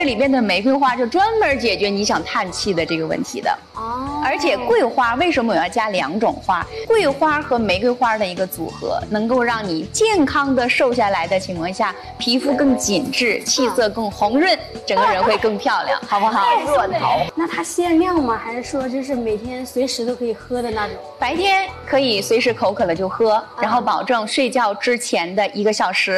这里边的玫瑰花就专门解决你想叹气的这个问题的哦。而且桂花为什么我要加2种花？桂花和玫瑰花的一个组合，能够让你健康的瘦下来的情况下，皮肤更紧致，气色更红润，整个人会更漂亮，好不好？ 若桃。那它限量吗？还是说就是每天随时都可以喝的那种？ 白天可以随时口渴了就喝，然后保证睡觉之前的1个小时。